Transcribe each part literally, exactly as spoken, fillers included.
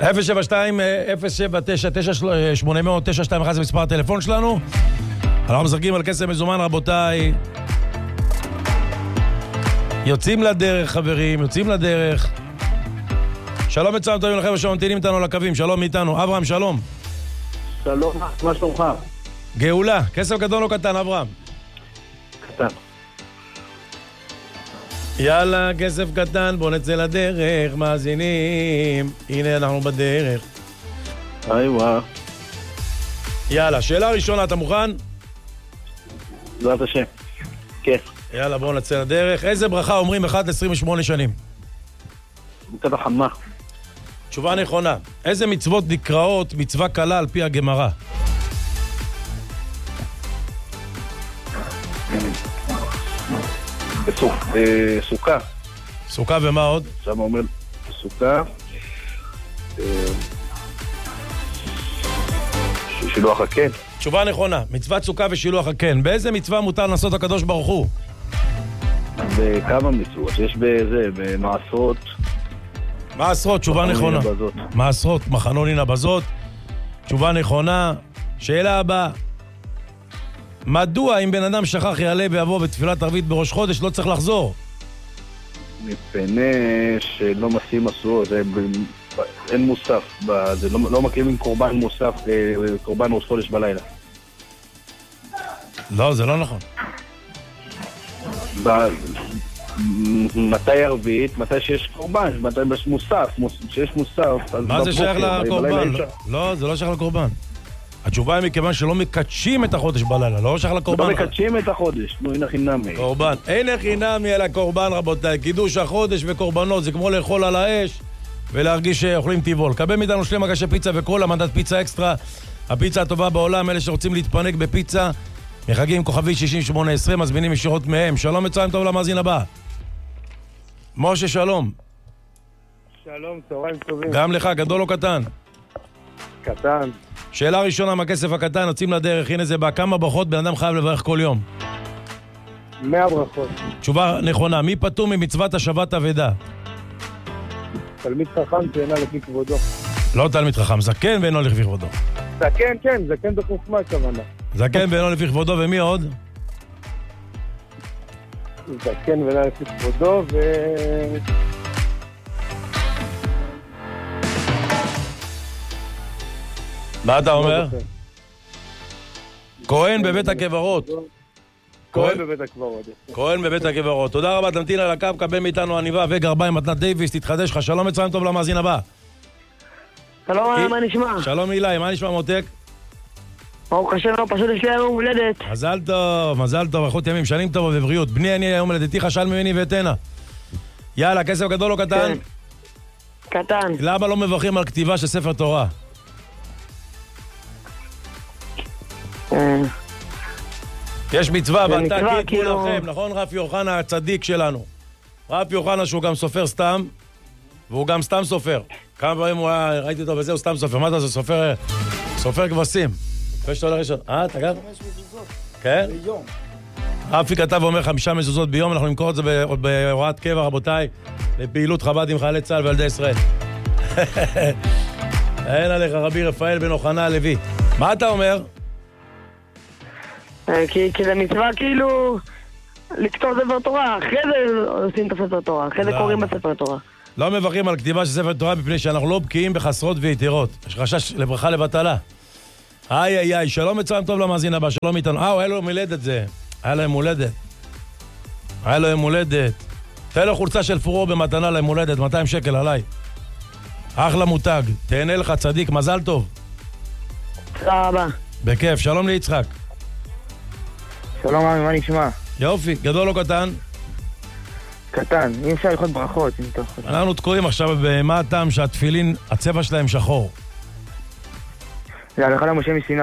אפס שבע שתיים אפס שבע תשע תשע שמונה אפס אפס תשע שתיים אחת זה מספר הטלפון שלנו. אנחנו משחקים על כסף מזומן, רבותיי. יוצאים לדרך, חברים, יוצאים לדרך. שלום מצוין, טובים לכם שממתינים איתנו לקווים. שלום מאיתנו. אברהם, שלום. שלום, מה שלומך? גאולה. כסף גדול או קטן, אברהם? קטן. יאללה, כסף קטן, בוא נצא לדרך, מאזינים. הנה אנחנו בדרך. היי וואו. יאללה, שאלה ראשונה, אתה מוכן? בעזרת השם. כן. יאללה, בואו נצא לדרך. איזה ברכה אומרים אחת עשרים ושמונה שנים? מצד החמה. תשובה נכונה. איזה מצוות נקראות מצווה קלה על פי הגמרא? סוכה. סוכה ומה עוד? שם אומר סוכה. שילוח הקן. תשובה נכונה. מצוות סוכה ושילוח הקן. באיזה מצווה מותר לנסות הקדוש ברוך הוא? בכמה מצוות. יש בזה, במעשרות. מעשרות, תשובה נכונה. מעשרות, מחנונים הבזות. תשובה נכונה. שאלה הבאה. מדוע אם בן אדם שכח יעלה ויבוא בתפילת ערבית בראש חודש לא צריך לחזור? מפני שלא משים אסור, זה אין מוסף, זה לא, לא מקריבים קורבן מוסף, קורבן ראש חודש בלילה. לא, זה לא נכון. ב... מתי ערבית? מתי שיש קורבן? מתי יש מוסף? שיש מוסף, מה זה שייך לקורבן? לא, זה לא שייך לקורבן. התשובה היא מכיוון שלא מקדשים את החודש בלילה, לא שייך לקורבן. לא מקדשים את החודש, נו, אין חינמי. קורבן. אין חינמי על הקורבן, רבותיי. קידוש החודש וקורבנות, זה כמו לאכול על האש ולהרגיש שאוכלים טבעול. קבל מאיתנו שני מגשי פיצה וכל המנדט פיצה אקסטרה. הפיצה הטובה בעולם, אלה שרוצים להתפנק בפיצה, מחגים כוכבי שישים שמונה עשרים, מזמינים ישירות מהם. שלום מצוין טוב למאזין הבא. משה, שלום. שלום, צהריים טובים. גם לך, גדול או קטן? קטן. שאלה ראשונה מהכסף הקטן, יוצאים לדרך, הנה זה בא, כמה ברכות בן אדם חייב לברך כל יום? מאה ברכות. תשובה נכונה, מי פטור ממצוות השבת אבדה? תלמיד חכם שאינה לפי כבודו. לא תלמיד חכם, זקן ואינו לפי כבודו. זקן, כן, זקן בחוכמה כוונה. זקן ואינו לפי כבודו, ומי עוד? זקן ואינו לפי כבודו, ו... מה אתה אומר? כהן בבית הקברות. כהן בבית הקברות. כהן בבית הקברות. תודה רבה, תמתין על הקו, קבל מאיתנו עניבה וגרביים מתנת דייביס, תתחדש לך. שלום מצוין טוב למאזין הבא. שלום, מה נשמע? שלום אילי, מה נשמע מותק? ברוך השם, לא, פשוט יש לי היום הולדת. מזל טוב, מזל טוב, איכות ימים, שנים טוב ובבריאות. בני אני היום הולדתי חשל ממני ואתנה. יאללה, כסף גדול או קטן? קטן. למה לא מברכים על כתיבה של ספר תורה? יש מצווה, ואתה קידמו לכם, נכון רפי יוחנה הצדיק שלנו? רפי יוחנה שהוא גם סופר סתם, והוא גם סתם סופר. כמה פעמים הוא היה, ראיתי אותו וזה, הוא סתם סופר. מה אתה זה? סופר, סופר כבשים. אחרי שאתה הולך ראשון. אה, אתה גם? חמש מזוזות. כן? ביום. רפי כתב ואומר חמישה מזוזות ביום, אנחנו נמכור את זה בהוראת קבע, רבותיי, לפעילות חב"ד עם חיילי צה"ל וילדי ישראל. אין עליך רבי רפאל בן אוחנה הלוי. מה אתה אומר? כי זה מצווה כאילו לכתוב ספר תורה, אחרי זה עושים את הספר תורה, אחרי זה קוראים בספר תורה. לא מברכים על כתיבה של ספר תורה מפני שאנחנו לא בקיאים בחסרות ויתירות. יש חשש לברכה לבטלה. איי איי איי, שלום מצוין טוב למאזין הבא, שלום איתנו. אה, היה לו יום הולדת זה. היה לו יום הולדת. היה לו יום הולדת. תן לו חולצה של פורור במתנה ליום הולדת, מאתיים שקל עליי. אחלה מותג. תהנה לך צדיק, מזל טוב. תודה רבה. בכיף, שלום ליצחק. שלום, מה נשמע? יופי, גדול או קטן? קטן, אי אפשר ללכות ברכות. אנחנו תקועים עכשיו במה הטעם שהתפילין, הצבע שלהם שחור. זה הלכה למשה מסיני.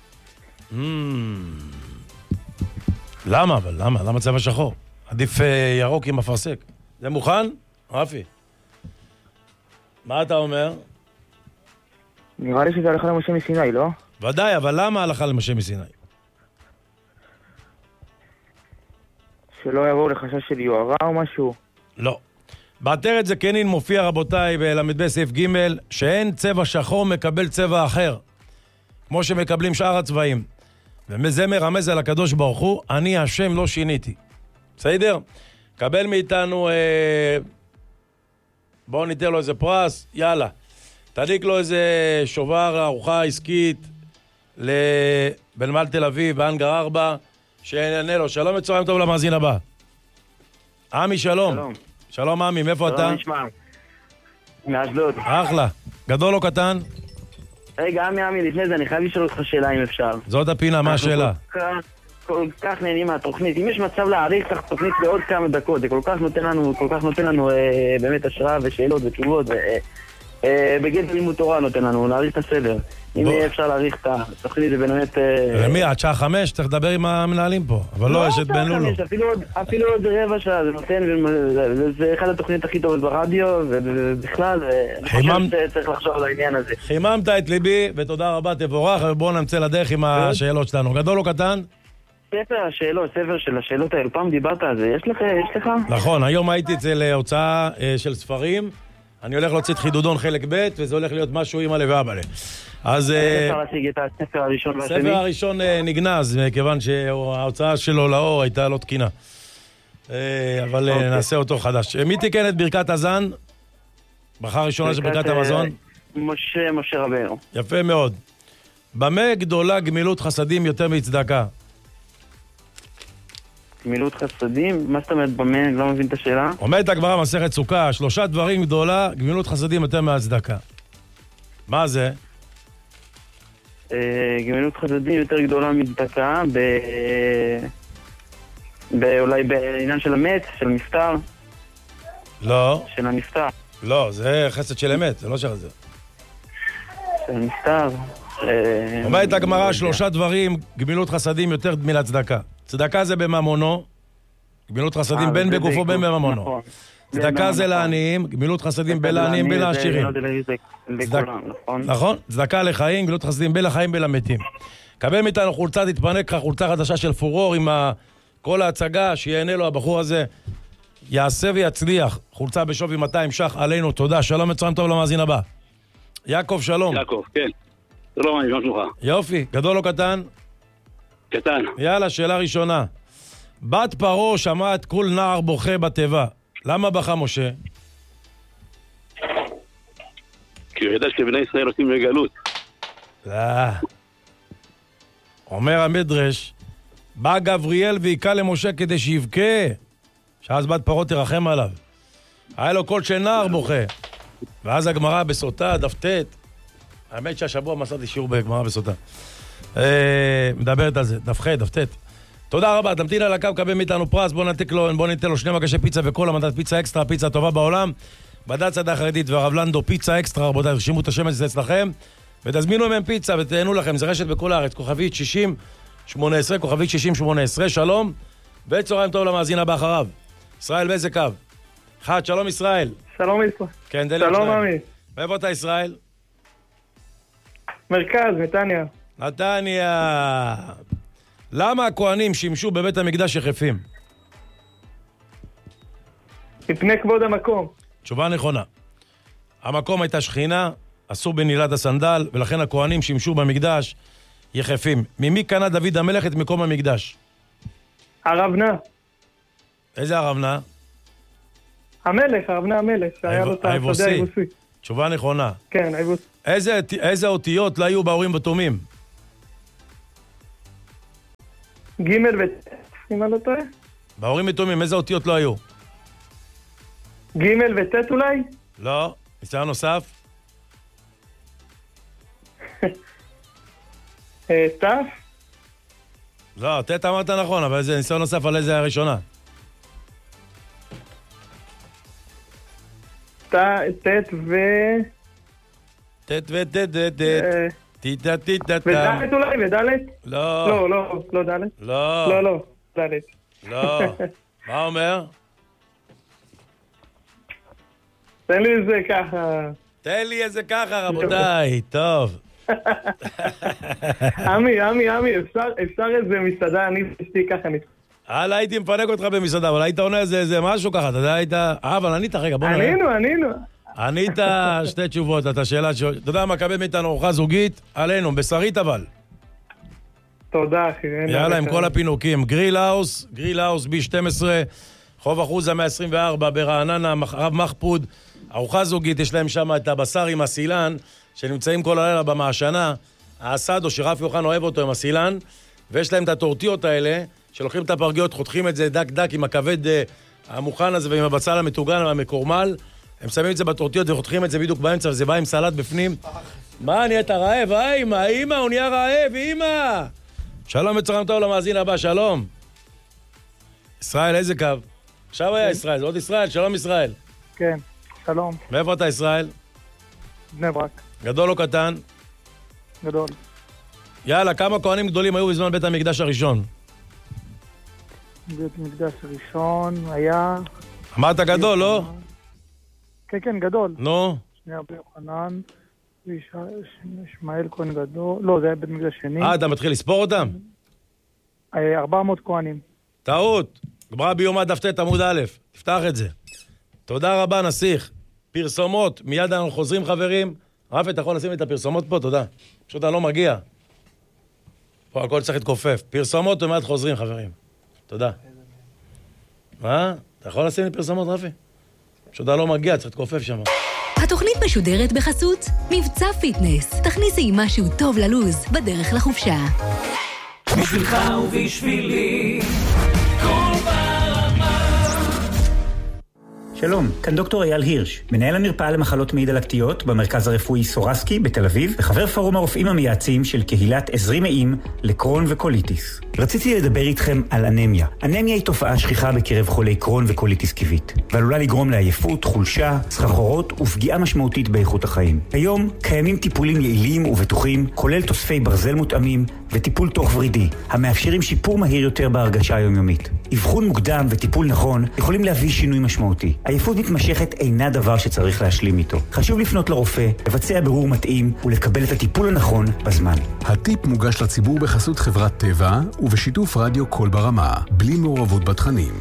למה אבל? למה? למה צבע שחור? עדיף ירוק עם אפרסק. זה מוכן? רפי. מה אתה אומר? נראה לי שזה הלכה למשה מסיני, לא? ודאי, אבל למה הלכה למשה מסיני? שלא יבואו לחשש של יוהרה או משהו? לא. בעטרת זקנין מופיע, רבותיי, בלמד ב' סעיף ג', שאין צבע שחור מקבל צבע אחר, כמו שמקבלים שאר הצבעים. וזה מרמז על הקדוש ברוך הוא, אני השם לא שיניתי. בסדר? קבל מאיתנו, אה, בואו ניתן לו איזה פרס, יאללה. תדיק לו איזה שובר ארוחה עסקית לבנמל תל אביב, באנגר ארבע, שיענה לו. שלום וצהריים טוב למאזין הבא. עמי, שלום. שלום. שלום עמי, מאיפה אתה? שלום נשמע. מאשדוד. אחלה. גדול או קטן? רגע, עמי, עמי, לפני זה אני חייב לשאול אותך שאלה אם אפשר. זאת הפינה, מה השאלה? כל כך, כל כך נהנים מהתוכנית. אם יש מצב להאריך את התוכנית בעוד כמה דקות, זה כל כך נותן לנו, כל כך נותן לנו אה, באמת השראה ושאלות ותשובות. אה, אה, בגלל לימוד תורה נותן לנו, להאריך את הסדר. אם יהיה אפשר להאריך את התוכנית, זה באמת... למי? עד שעה חמש? צריך לדבר עם המנהלים פה. אבל לא, יש את בן לולו. אפילו עוד רבע שעה, זה נותן, זה אחד התוכנית הכי טובות ברדיו, ובכלל, אני חושב שצריך לחשוב על העניין הזה. חיממת את ליבי, ותודה רבה, תבורך, ובואו נמצא לדרך עם השאלות שלנו. גדול או קטן? ספר השאלות, ספר של השאלות האלה, פעם דיברת על זה, יש לך? יש לך? נכון, היום הייתי אצל הוצאה של ספרים, אני הולך להוציא את חידודון חלק ב', וזה הולך להיות משהו עם הלב ואבא. אז... אפשר להציג את הספר הראשון והשני? הספר הראשון נגנז, כיוון שההוצאה שלו לאור הייתה לא תקינה. אבל נעשה אותו חדש. מי תיקן את ברכת הזן? ברכה ראשונה של ברכת המזון? משה, משה רבנו. יפה מאוד. במה גדולה גמילות חסדים יותר מצדקה? גמילות חסדים? מה זאת אומרת במה? אני לא מבין את השאלה. אומרת הגמרא מסכת סוכה, שלושה דברים גדולה, גמילות חסדים יותר מהצדקה. מה זה? גמילות חסדים יותר גדולה מצדקה, אולי בעניין של המת, של נפטר. לא. של הנפטר. לא, זה חסד של אמת, זה לא של זה. של נפטר. אומרת הגמרא, שלושה דברים, גמילות חסדים יותר מהצדקה. צדקה זה בממונו, גמילות חסדים בין בגופו בין בממונו. צדקה זה לעניים, גמילות חסדים בין לעניים בין לעשירים. נכון? צדקה לחיים, גמילות חסדים בין לחיים בין למתים. קבל מאיתנו חולצה, תתפנק לך חולצה חדשה של פורור עם כל ההצגה, שיהנה לו הבחור הזה, יעשה ויצליח. חולצה בשווי מאתיים ש"ח עלינו, תודה. שלום וצהריים טוב למאזין הבא. יעקב, שלום. יעקב, כן. שלום, אני גם שלך. יופי, גדול או קטן? קטן. יאללה, שאלה ראשונה. בת פרעה שמעת כל נער בוכה בתיבה. למה בכה משה? כי הוא ידע שבני ישראל עושים לגלות. לא. אומר המדרש, בא גבריאל ויקע למשה כדי שיבכה, שאז בת פרעה תרחם עליו. היה לו קול של נער בוכה. ואז הגמרא בסוטה, דף ט', האמת שהשבוע מסעתי שיעור בגמרא בסוטה. מדברת על זה, דף ח', דף ט'. תודה רבה, תמתין על הקו, קבל מאיתנו פרס, בוא נתק לו, בוא ניתן לו שני מגשי פיצה וכל המדד פיצה אקסטרה, פיצה הטובה בעולם. בדת צדה חרדית והרב לנדו, פיצה אקסטרה, רבותיי, תרשימו את השם הזה אצלכם, ותזמינו מהם פיצה ותהנו לכם, זה רשת בכל הארץ, כוכבית שישים שמונה עשרה, כוכבית שישים שמונה עשרה, שלום, וצהריים טוב למאזין הבא אחריו. ישראל באיזה קו? אחד, שלום ישראל. שלום ישראל. כן, שלום עמי. מאיפה אתה ישראל? מרכז, נתניה. נתניה. למה הכהנים שימשו בבית המקדש יחפים? מפני כבוד המקום. תשובה נכונה. המקום הייתה שכינה, אסור בנעילת הסנדל, ולכן הכהנים שימשו במקדש יחפים. ממי קנה דוד המלך את מקום המקדש? הרב נא. איזה הרב נא? המלך, הרב נא המלך, שהיה לו את השדה היבוסי. תשובה נכונה. כן, היבוסי. איזה, איזה אותיות לא היו באורים ותומים? ג' וט', אם אני לא טועה. באורים ותומים, איזה אותיות לא היו? ג' וט' אולי? לא. ניסיון נוסף? ת'? לא, ט' אמרת נכון, אבל זה ניסיון נוסף על איזה הראשונה. ט' ו... ט' וט' ט' טיטה טיטה טה. ודלת אולי? ודלת? לא. לא, לא, לא דלת. לא. לא, לא, דלת. לא. מה אומר? תן לי איזה ככה. תן לי איזה ככה, רבותיי. טוב. עמי, עמי, עמי, אפשר איזה מסעדה, אני אשתי ככה. הלאה, הייתי מפנק אותך במסעדה, אבל היית עונה איזה משהו ככה, אתה יודע, היית... אה, אבל ענית, רגע, בוא נראה. ענינו, ענינו. ענית שתי תשובות, אתה שאלה ש... אתה יודע מה, קבל מאיתנו ארוחה זוגית? עלינו, בשרית אבל. תודה, אחי. יאללה, עם כל הפינוקים. גריל האוס, גריל האוס בי שתים עשרה, חוב אחוזה מאה עשרים וארבע, ברעננה, רב מחפוד. ארוחה זוגית, יש להם שם את הבשר עם הסילן, שנמצאים כל הלילה במעשנה. האסדו, שרפי אוחנה אוהב אותו עם הסילן, ויש להם את הטורטיות האלה, שלוקחים את הפרגיות, חותכים את זה דק דק עם הכבד המוכן הזה, ועם הבצל המטוגן והמקורמל. הם שמים את זה בטורטיות וחותכים את זה בדיוק באמצע, וזה בא עם סלט בפנים. מה, נהיית רעב? אה, אמא, אמא, הוא נהיה רעב, אמא! שלום וצהריים טוב למאזין הבא, שלום. ישראל, איזה קו? עכשיו היה ישראל, זה עוד ישראל, שלום ישראל. כן, שלום. מאיפה אתה ישראל? בני ברק. גדול או קטן? גדול. יאללה, כמה כהנים גדולים היו בזמן בית המקדש הראשון? בית המקדש הראשון היה... אמרת גדול, לא? כן, כן, גדול. נו? שנייה ביוחנן, ישמעאל כהן גדול, לא, זה היה בית מקדש שני. אה, אתה מתחיל לספור אותם? ארבע מאות כהנים. טעות. גמרא ביומא דף ט עמוד א', תפתח את זה. תודה רבה, נסיך. פרסומות, מיד אנחנו חוזרים חברים. רפי, אתה יכול לשים את הפרסומות פה? תודה. פשוט אני לא מגיע. פה הכל צריך להתכופף. פרסומות ומיד חוזרים חברים. תודה. מה? אתה יכול לשים לי פרסומות, רפי? פשוט אני לא מגיע, צריך להתכופף שם. התוכנית משודרת בחסות מבצע פיטנס. תכניסי עם משהו טוב ללוז בדרך לחופשה. בשבילך ובשבילי כל ברמה. שלום, כאן דוקטור אייל הירש, מנהל המרפאה למחלות מעי דלקתיות במרכז הרפואי סורסקי בתל אביב, וחבר פורום הרופאים המייעצים של קהילת עזרי מעיים לקרון וקוליטיס. רציתי לדבר איתכם על אנמיה. אנמיה היא תופעה שכיחה בקרב חולי קרון וקוליטיס קיבית, ועלולה לגרום לעייפות, חולשה, סחרחורות ופגיעה משמעותית באיכות החיים. היום קיימים טיפולים יעילים ובטוחים, כולל תוספי ברזל מותאמים וטיפול תוך ורידי, המאפשרים שיפור מהיר יותר בהרגשה היומיומית. אבחון מוקדם וטיפול נכון יכולים להביא שינוי משמעותי. עייפות מתמשכת אינה דבר שצריך להשלים איתו. חשוב לפנות לרופא, לבצע בירור מתאים ולקבל את הטיפול הנכון בזמן. הטיפ מוגש לציבור בחסות חברת טבע ובשיתוף רדיו קול ברמה, בלי מעורבות בתכנים.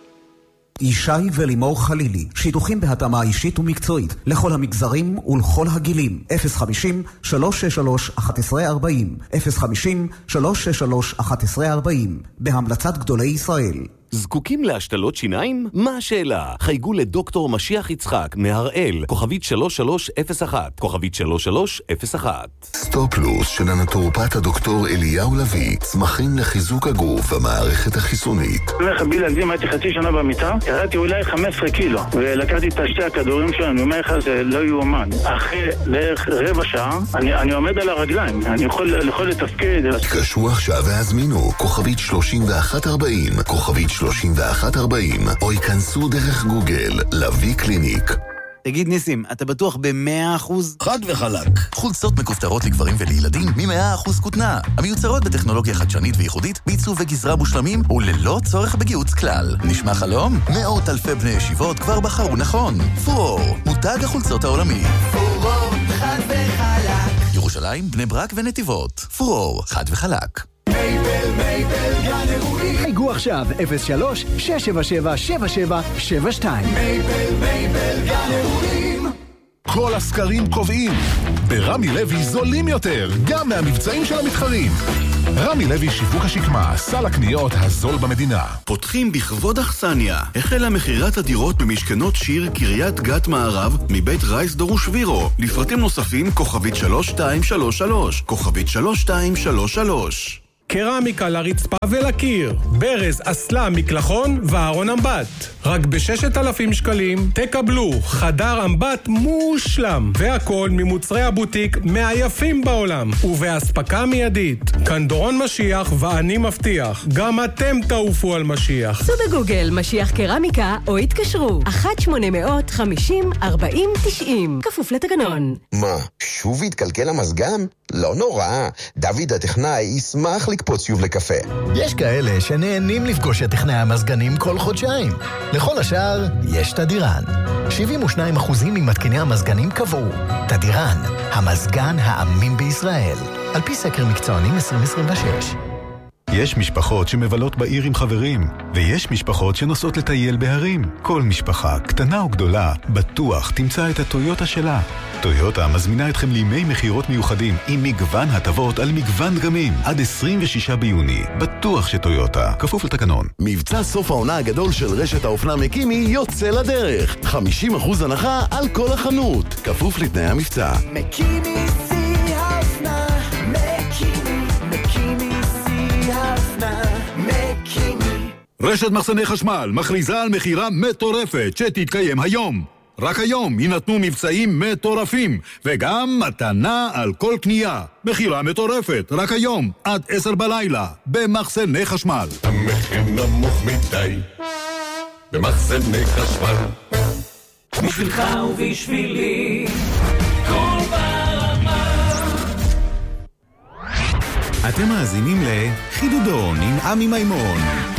ישי ולימור חלילי, שידוכים בהתאמה אישית ומקצועית לכל המגזרים ולכל הגילים. אפס חמישים שלוש שש שלוש אחת עשרה ארבעים אפס חמישים שלוש שש שלוש אחת עשרה ארבעים בהמלצת גדולי ישראל. זקוקים להשתלות שיניים? מה השאלה? חייגו לדוקטור משיח יצחק מהראל, כוכבית שלוש שלוש אפס אחת, כוכבית שלוש שלוש אפס אחת. סטופלוס של הנטורופט הדוקטור אליהו לוי, צמחים לחיזוק הגוף והמערכת החיסונית. בלי להגזים, הייתי חצי שנה במיטה, ירדתי אולי חמש עשרה קילו, ולקחתי את שתי הכדורים שלנו, אני אומר לך, זה לא יאומן. אחרי בערך רבע שעה, אני, אני עומד על הרגליים, אני יכול, יכול לתפקד. תקשו עכשיו והזמינו, כוכבית שלושים ואחת ארבעים, כוכבית שלושים ואחת ארבעים, או ייכנסו דרך גוגל, לוי קליניק. תגיד ניסים, אתה בטוח ב-מאה אחוז? חד וחלק. חולצות מכופתרות לגברים ולילדים מ-מאה אחוז כותנה. המיוצרות בטכנולוגיה חדשנית וייחודית, בעיצוב וגזרה מושלמים, וללא צורך בגיוץ כלל. נשמע חלום? מאות אלפי בני ישיבות כבר בחרו נכון. פרור, מותג החולצות העולמי. פרור, חד וחלק. ירושלים, בני ברק ונתיבות. פרור, חד וחלק. מייבל, מייבל, גן אירועים. חייגו עכשיו אפס שלוש שש שבע שבע שבע שבע שבע שתיים. מייבל, מייבל, גן אירועים. כל הסקרים קובעים, ברמי לוי זולים יותר, גם מהמבצעים של המתחרים. רמי לוי שיווק השקמה, סל הקניות הזול במדינה. פותחים בכבוד אכסניה. החלה מחירת הדירות במשכנות שיר קריית גת מערב מבית רייס דורוש וירו. לפרטים נוספים כוכבית שלוש שתיים שלוש שלוש, כוכבית שלוש שתיים שלוש שלוש. קרמיקה לרצפה ולקיר, ברז, אסלה, מקלחון וארון אמבט. רק ב-ששת אלפים שקלים תקבלו חדר אמבט מושלם, והכל ממוצרי הבוטיק מהיפים בעולם, ובהספקה מיידית. כאן דורון משיח ואני מבטיח, גם אתם תעופו על משיח. סו בגוגל משיח קרמיקה או התקשרו אחת שמונה מאות חמישים ארבעים תשעים, כפוף לתקנון. מה, שוב התקלקל המזגן? לא נורא, דוד הטכנאי ישמח לקפוץ שוב לקפה. יש כאלה שנהנים לפגוש את טכנאי המזגנים כל חודשיים. לכל השאר יש תדירן. שבעים ושניים אחוז ממתקיני המזגנים קבעו. תדירן, המזגן האמין בישראל. על פי סקר מקצוענים עשרים עשרים ושש. יש משפחות שמבלות בעיר עם חברים, ויש משפחות שנוסעות לטייל בהרים. כל משפחה, קטנה או גדולה, בטוח תמצא את הטויוטה שלה. טויוטה מזמינה אתכם לימי מחירות מיוחדים עם מגוון הטבות על מגוון דגמים עד עשרים ושישה ביוני. בטוח שטויוטה, כפוף לתקנון. מבצע סוף העונה הגדול של רשת האופנה מקימי יוצא לדרך. חמישים אחוז הנחה על כל החנות, כפוף לתנאי המבצע. מקימי שיא האופנה, מקימי, מקימי שיא האופנה, מקימי. רשת מחסני חשמל מכריזה על מחירה מטורפת שתתקיים היום. רק היום יינתנו מבצעים מטורפים, וגם מתנה על כל קנייה. מחירה מטורפת, רק היום, עד עשר בלילה, במחסני חשמל. המחיר נמוך מדי, במחסני חשמל. בשבילך ובשבילי, כל ברמה. אתם מאזינים לחידודון עם עמי מימון.